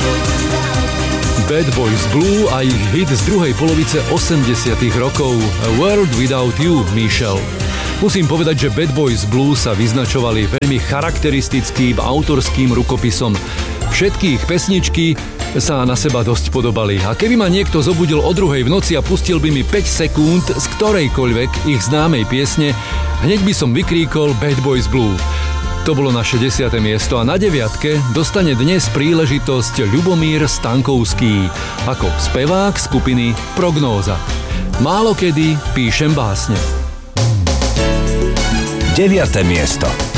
Bad Boys Blue a ich hit z druhej polovice 80 rokov A World Without You, Michelle. Musím povedať, že Bad Boys Blue sa vyznačovali veľmi charakteristickým autorským rukopisom. Všetky ich pesničky sa na seba dosť podobali. A keby ma niekto zobudil o 2:00 v noci a pustil by mi 5 sekúnd z ktorejkoľvek ich známej piesne, hneď by som vykríkol Bad Boys Blue. To bolo naše 10. miesto a na 9. dostane dnes príležitosť Ľubomír Stankovský ako spevák skupiny Prognóza. Málokedy píšem básne. 9. miesto.